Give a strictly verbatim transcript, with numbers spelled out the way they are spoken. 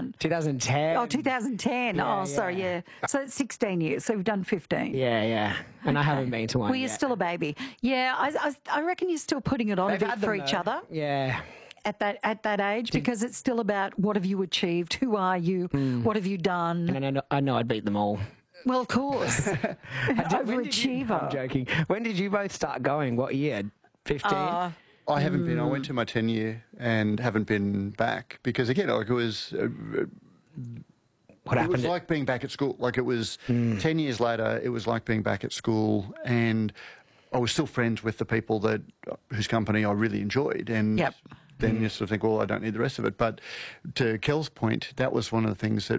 one? two thousand ten. Oh, two thousand ten. Yeah, oh, sorry, yeah. yeah. So it's sixteen years. So we've done fifteen. Yeah, yeah. And I haven't been to one Well, you're yet. still a baby. Yeah, I, I, I reckon you're still putting it on They've a bit had for them, each though. other Yeah. at that at that age because it's still about what have you achieved, who are you, what have you done. And I know, I know I'd beat them all. Well, of course. When did you- Overachiever. I'm joking. When did you both start going? What year? fifteen? Uh, I haven't been. I went to my ten year and haven't been back because again, like it was. Uh, what it happened? was like being back at school. Like it was ten years later. It was like being back at school, and I was still friends with the people that whose company I really enjoyed. And Yep. then you sort of think, well, I don't need the rest of it. But to Kel's point, that was one of the things that